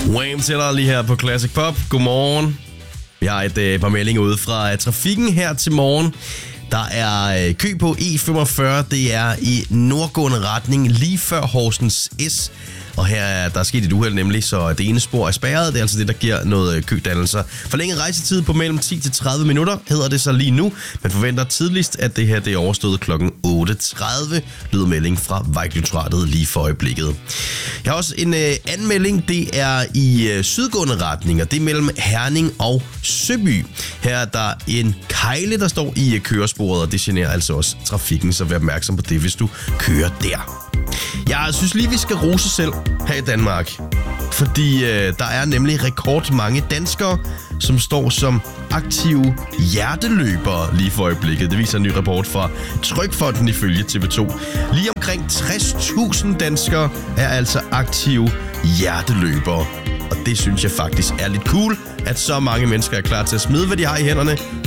Wham til dig lige her på Classic Pop. Godmorgen. Vi har et par meldinger ude fra trafikken her til morgen. Der er kø på E45. Det er i nordgående retning lige før Horsens S. Og her er der sket et uheld nemlig, så det ene spor er spærret. Det er altså det, der giver noget kødannelser. Forlænget rejsetid på mellem 10 til 30 minutter hedder det så lige nu. Man forventer tidligst, at det her det er overstået kl. 8.30. Lyder melding fra Vejdirektoratet lige for øjeblikket. Jeg har også en anden melding. Det er i sydgående retning, og det er mellem Herning og Søby. Her er der en kejle, der står i køresporet, og det generer altså også trafikken, så vær opmærksom på det, hvis du kører der. Jeg synes lige, vi skal rose selv her i Danmark, fordi der er nemlig rekordmange danskere, som står som aktive hjerteløbere lige for øjeblikket. Det viser en ny rapport fra Trygfonden ifølge TV2. Lige omkring 60.000 danskere er altså aktive hjerteløbere. Og det synes jeg faktisk er lidt cool, at så mange mennesker er klar til at smide, hvad de har i hænderne,